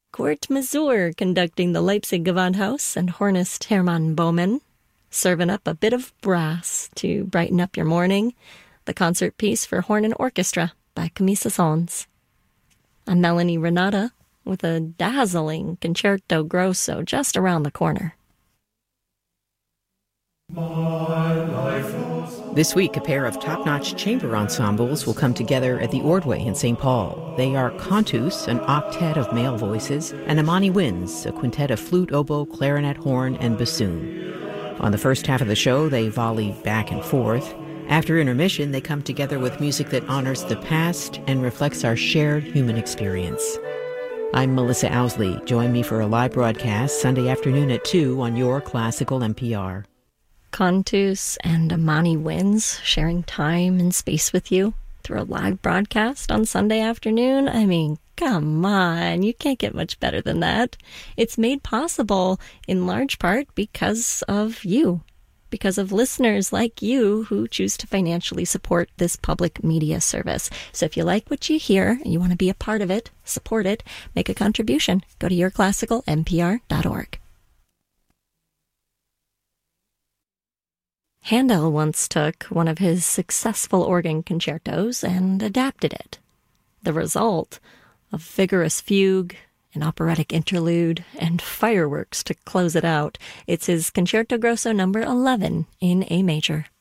Kurt Masur conducting the Leipzig Gewandhaus and hornist Hermann Baumann, serving up a bit of brass to brighten up your morning, the concert piece for horn and orchestra by Camille Saint-Saëns. I'm Melanie Renata with a dazzling Concerto Grosso just around the corner. This week, a pair of top-notch chamber ensembles will come together at the Ordway in St. Paul. They are Cantus, an octet of male voices, and Amani Winds, a quintet of flute, oboe, clarinet, horn, and bassoon. On the first half of the show, they volley back and forth. After intermission, they come together with music that honors the past and reflects our shared human experience. I'm Melissa Owsley. Join me for a live broadcast Sunday afternoon at 2 on your classical NPR. Cantus and Amani Winds sharing time and space with you through a live broadcast on Sunday afternoon. I mean, come on, you can't get much better than that. It's made possible in large part because of you, because of listeners like you who choose to financially support this public media service. So if you like what you hear and you want to be a part of it, support it, make a contribution, go to yourclassicalnpr.org. Handel once took one of his successful organ concertos and adapted it. The result, a vigorous fugue, an operatic interlude, and fireworks to close it out. It's his Concerto Grosso number 11 in A major.